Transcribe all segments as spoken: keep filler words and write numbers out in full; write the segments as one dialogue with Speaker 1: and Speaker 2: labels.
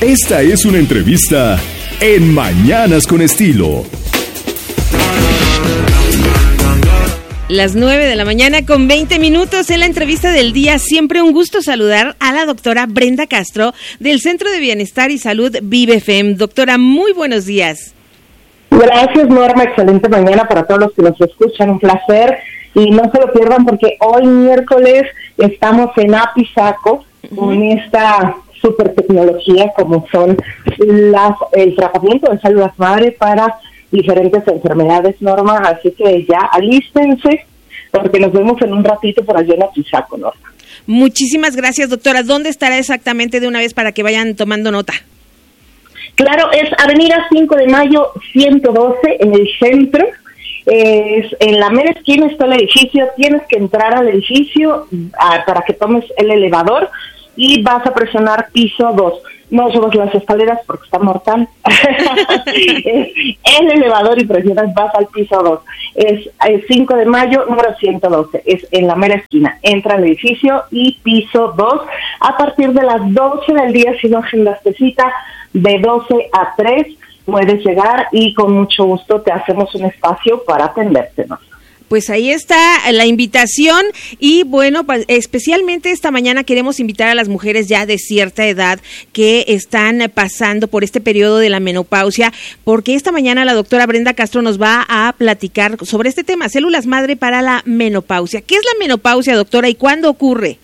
Speaker 1: Esta es una entrevista en Mañanas con Estilo.
Speaker 2: Las nueve de la mañana con veinte minutos en la entrevista del día. Siempre un gusto saludar a la doctora Brenda Castro del Centro de Bienestar y Salud Vive F E M. Doctora, muy buenos días.
Speaker 3: Gracias, Norma. Excelente mañana para todos los que nos escuchan. Un placer. Y no se lo pierdan porque hoy miércoles estamos en Apizaco uh-huh. con esta super tecnología como son las, el tratamiento de células madre para diferentes enfermedades, Norma, así que ya alístense porque nos vemos en un ratito por allá en Apizaco, Norma.
Speaker 2: Muchísimas gracias, doctora. ¿Dónde estará exactamente de una vez para que vayan tomando nota?
Speaker 3: Claro, es Avenida cinco de Mayo ciento doce en el centro. Es en la mera esquina está el edificio, tienes que entrar al edificio a, para que tomes el elevador y vas a presionar piso dos. No subas las escaleras porque está mortal. Es el elevador y presionas, vas al piso dos. Es el cinco de Mayo, número ciento doce. Es en la mera esquina. Entra al edificio y piso dos. A partir de las doce del día, si no agendaste cita, de doce a tres, puedes llegar y con mucho gusto te hacemos un espacio para atenderte, ¿no?
Speaker 2: Pues ahí está la invitación y bueno, pues especialmente esta mañana queremos invitar a las mujeres ya de cierta edad que están pasando por este periodo de la menopausia, porque esta mañana la doctora Brenda Castro nos va a platicar sobre este tema, células madre para la menopausia. ¿Qué es la menopausia, doctora, y cuándo ocurre?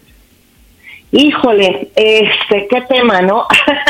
Speaker 3: Híjole, este, qué tema, ¿no?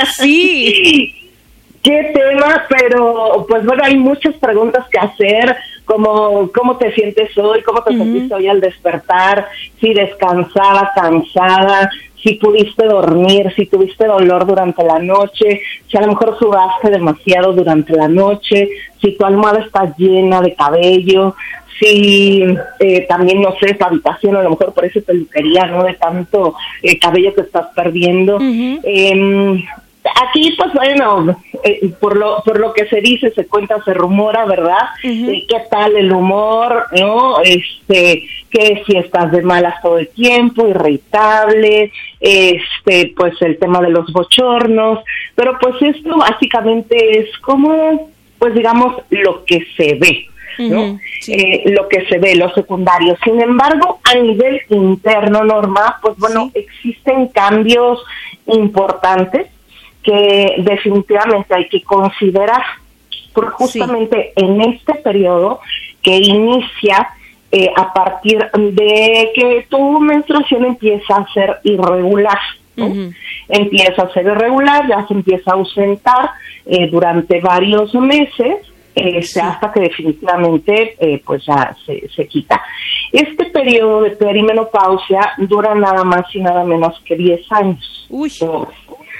Speaker 2: Sí.
Speaker 3: Qué tema, pero pues bueno, hay muchas preguntas que hacer, como cómo te sientes hoy, cómo te uh-huh. sentiste hoy al despertar, si descansada, cansada, si pudiste dormir, si tuviste dolor durante la noche, si a lo mejor sudaste demasiado durante la noche, si tu almohada está llena de cabello, si eh, también, no sé, tu habitación a lo mejor por esa peluquería, ¿no? De tanto eh, cabello que estás perdiendo. Uh-huh. Eh, Aquí, pues bueno, eh, por lo por lo que se dice, se cuenta, se rumora, ¿verdad? Uh-huh. Eh, ¿Qué tal el humor, no? Este, que si estás de malas todo el tiempo, irritable, este, pues el tema de los bochornos, pero pues esto básicamente es como, pues digamos, lo que se ve, ¿no? Uh-huh, sí. eh, lo que se ve, lo secundario. Sin embargo, a nivel interno, Norma, pues bueno, sí. existen cambios importantes que definitivamente hay que considerar, porque justamente sí. en este periodo que inicia eh, a partir de que tu menstruación empieza a ser irregular, ¿no? Uh-huh. Empieza a ser irregular, ya se empieza a ausentar eh, durante varios meses, eh, sí. hasta que definitivamente eh, pues ya se, se quita. Este periodo de perimenopausia dura nada más y nada menos que diez años.
Speaker 2: Uy.
Speaker 3: ¿No?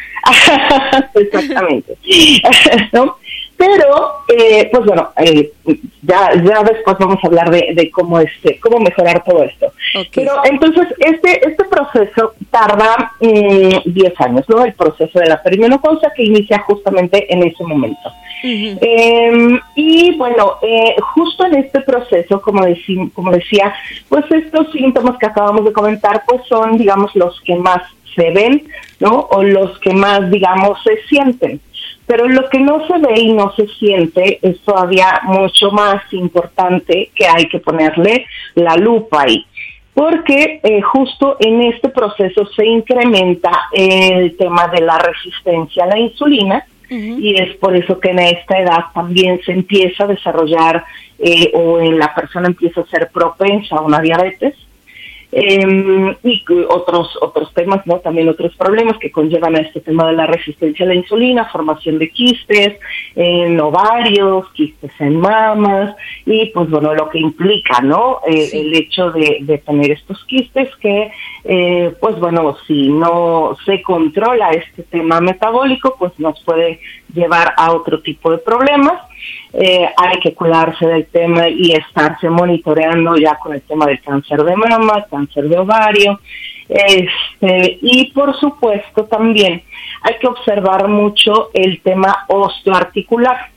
Speaker 3: Exactamente. ¿No? Pero, eh, pues bueno, eh, ya ya después vamos a hablar de, de cómo este cómo mejorar todo esto. Okay. Pero entonces este este proceso tarda eh, diez años, ¿no? El proceso de la perimenopausia que inicia justamente en ese momento. Uh-huh. Eh, y bueno, eh, justo en este proceso, como, deci- como decía, pues estos síntomas que acabamos de comentar, pues son, digamos, los que más se ven, ¿no? O los que más, digamos, se sienten. Pero lo que no se ve y no se siente es todavía mucho más importante, que hay que ponerle la lupa ahí. Porque eh, justo en este proceso se incrementa el tema de la resistencia a la insulina, uh-huh. y es por eso que en esta edad también se empieza a desarrollar eh, o en la persona empieza a ser propensa a una diabetes. Eh, y otros otros temas, ¿no? También otros problemas que conllevan a este tema de la resistencia a la insulina, formación de quistes en ovarios, quistes en mamas, y pues bueno, lo que implica, ¿no? Eh, sí. El hecho de, de tener estos quistes que, eh, pues bueno, si no se controla este tema metabólico, pues nos puede llevar a otro tipo de problemas. Eh, hay que cuidarse del tema y estarse monitoreando ya con el tema del cáncer de mama, cáncer de ovario, este, y por supuesto también hay que observar mucho el tema osteoarticular.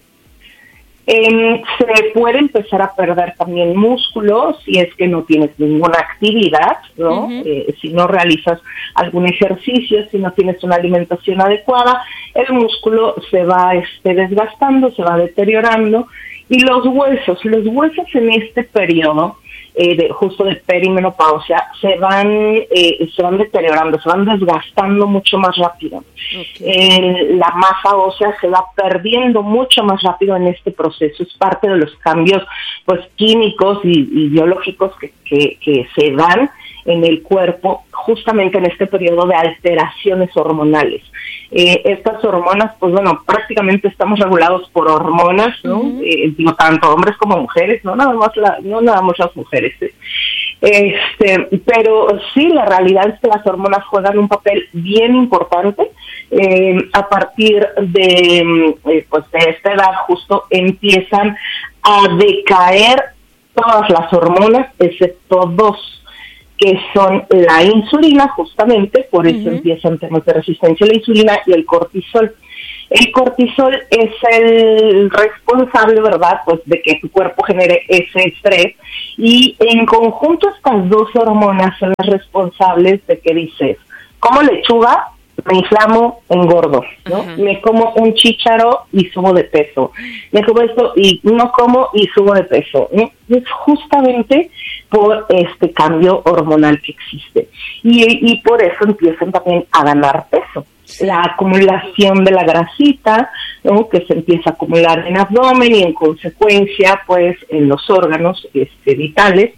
Speaker 3: Eh, se puede empezar a perder también músculo si es que no tienes ninguna actividad, ¿no? Uh-huh. Eh, si no realizas algún ejercicio, si no tienes una alimentación adecuada, el músculo se va este, desgastando, se va deteriorando, y los huesos, los huesos en este periodo, eh, de, justo de perimenopausia, se van, eh, se van deteriorando, se van desgastando mucho más rápido. Okay. Eh, la masa ósea se va perdiendo mucho más rápido en este proceso, es parte de los cambios pues químicos y, y biológicos que, que, que se dan en el cuerpo justamente en este periodo de alteraciones hormonales. Eh, estas hormonas, pues bueno, prácticamente estamos regulados por hormonas, ¿no? Uh-huh. Eh, digo, tanto hombres como mujeres, no nada más la, no nada más las mujeres. ¿eh? Este, pero sí, la realidad es que las hormonas juegan un papel bien importante. Eh, a partir de, eh, pues de esta edad justo empiezan a decaer todas las hormonas, excepto dos, que son la insulina, justamente, por eso uh-huh. empiezan temas de resistencia a la insulina, y el cortisol. El cortisol es el responsable, ¿verdad?, pues de que tu cuerpo genere ese estrés, y en conjunto estas dos hormonas son las responsables de que dices, como lechuga, me inflamo, engordo, ¿no? Uh-huh. Me como un chícharo y subo de peso. Me como esto y no como y subo de peso, ¿no? Es justamente por este cambio hormonal que existe. Y, y por eso empiezan también a ganar peso. Sí. La acumulación de la grasita, ¿no?, que se empieza a acumular en abdomen y en consecuencia, pues, en los órganos este, vitales.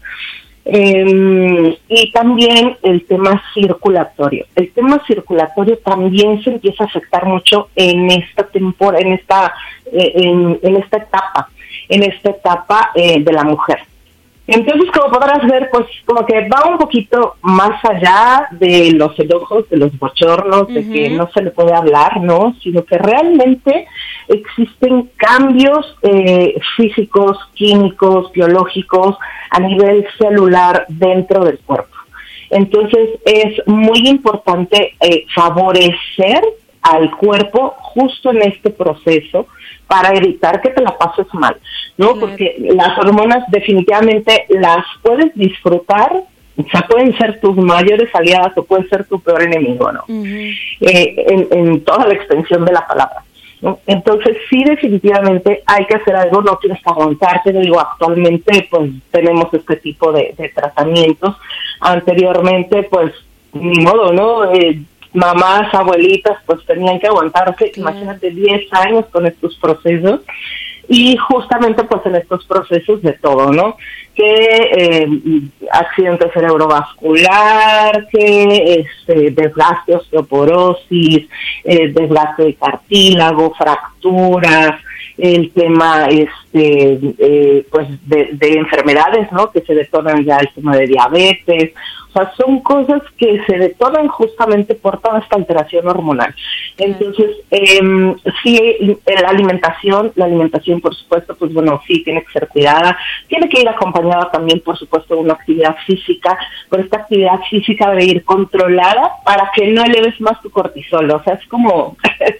Speaker 3: Eh, y también el tema circulatorio. El tema circulatorio también se empieza a afectar mucho en esta temporada, en esta, eh, en, en esta etapa, en esta etapa eh, de la mujer. Entonces, como podrás ver, pues como que va un poquito más allá de los enojos, de los bochornos, uh-huh. de que no se le puede hablar, ¿no? Sino que realmente existen cambios eh, físicos, químicos, biológicos a nivel celular dentro del cuerpo. Entonces, es muy importante eh, favorecer al cuerpo justo en este proceso para evitar que te la pases mal, ¿no? Claro. Porque las hormonas definitivamente las puedes disfrutar, o sea, pueden ser tus mayores aliadas o pueden ser tu peor enemigo, ¿no? Uh-huh. Eh, en, en toda la extensión de la palabra, ¿no? Entonces, sí, definitivamente hay que hacer algo, no tienes que aguantarte, digo, actualmente, pues, tenemos este tipo de, de tratamientos. Anteriormente, pues, ni modo, ¿no? Eh, mamás, abuelitas, pues tenían que aguantarse, claro. Imagínate, diez años con estos procesos, y justamente pues en estos procesos de todo, ¿no? Que eh, accidente cerebrovascular, que este, desgaste, osteoporosis, eh, desgaste de cartílago, fracturas, el tema este eh, pues de, de enfermedades, ¿no? Que se detonan ya, el tema de diabetes. O sea, son cosas que se detonan justamente por toda esta alteración hormonal. Entonces, eh, sí, la alimentación, la alimentación, por supuesto, pues bueno, sí, tiene que ser cuidada. Tiene que ir acompañada también, por supuesto, de una actividad física, pero esta actividad física debe ir controlada para que no eleves más tu cortisol. O sea, es como,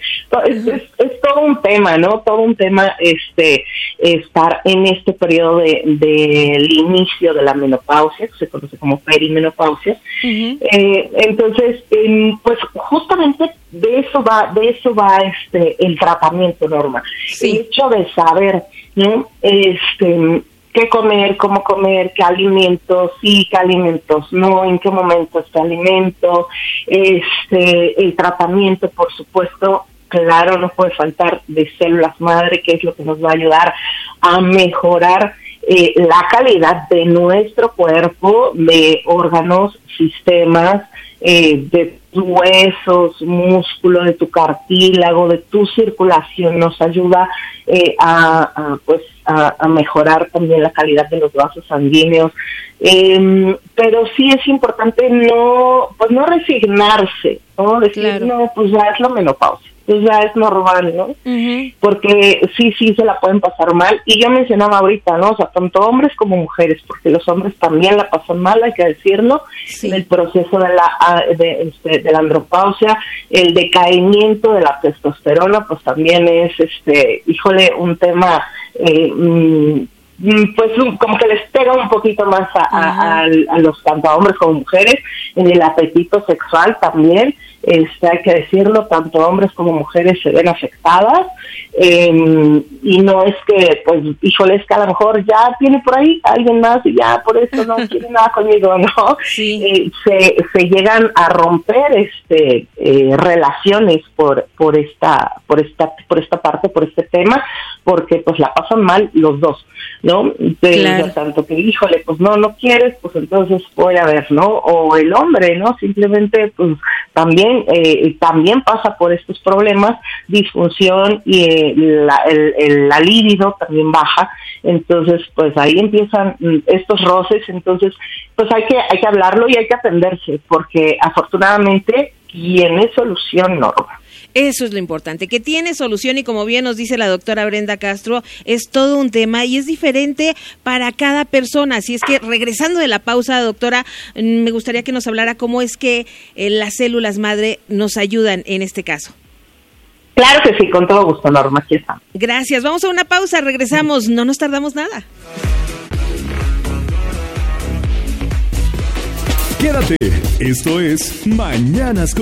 Speaker 3: es, es, es todo un tema, ¿no? Todo un tema, este, estar en este periodo de, del inicio de la menopausia, que se conoce como perimenopausia. Uh-huh. Eh, entonces, eh, pues justamente de eso va, de eso va este el tratamiento, Norma. Sí. El hecho de saber, ¿no? Este, qué comer, cómo comer, qué alimentos sí, qué alimentos no, en qué momento este alimento, este, el tratamiento, por supuesto. Claro, no puede faltar de células madre, que es lo que nos va a ayudar a mejorar eh, la calidad de nuestro cuerpo, de órganos, sistemas, eh, de huesos, músculo, de tu cartílago, de tu circulación. Nos ayuda eh, a, a pues a, a mejorar también la calidad de los vasos sanguíneos. Eh, pero sí es importante no, pues no resignarse, ¿no? Decir, claro. No, pues ya es la menopausia. Pues ya es normal, ¿no? Uh-huh. Porque sí, sí se la pueden pasar mal. Y yo mencionaba ahorita, ¿no? O sea, tanto hombres como mujeres, porque los hombres también la pasan mal, hay que decirlo, sí. En el proceso de la de, de, de la andropausia, el decaimiento de la testosterona, pues también es, este, híjole, un tema eh, pues como que les pega un poquito más a, a, a, a los tanto a hombres como mujeres, en el apetito sexual también, este, hay que decirlo, tanto hombres como mujeres se ven afectadas, eh, y no es que, pues, híjole, es que a lo mejor ya tiene por ahí alguien más y ya por eso no quiere nada conmigo, ¿no?
Speaker 2: Sí.
Speaker 3: Eh, se, se llegan a romper este eh, relaciones por por esta por esta por esta parte, por este tema, porque pues la pasan mal los dos, ¿no? De,
Speaker 2: claro.
Speaker 3: de tanto que, híjole, pues no, no quieres, pues entonces voy a ver, ¿no? O el hombre, ¿no? Simplemente, pues también eh, también pasa por estos problemas, disfunción y eh, la, el, el, la libido también baja, entonces pues ahí empiezan estos roces, entonces pues hay que hay que hablarlo y hay que atenderse, porque afortunadamente tiene solución, Norma.
Speaker 2: Eso es lo importante, que tiene solución y como bien nos dice la doctora Brenda Castro, es todo un tema y es diferente para cada persona. Así es que regresando de la pausa, doctora, me gustaría que nos hablara cómo es que eh, las células madre nos ayudan en este caso.
Speaker 3: Claro que sí, con todo gusto, Norma, aquí estamos.
Speaker 2: Gracias, vamos a una pausa, regresamos, no nos tardamos nada.
Speaker 1: Quédate, esto es Mañanas con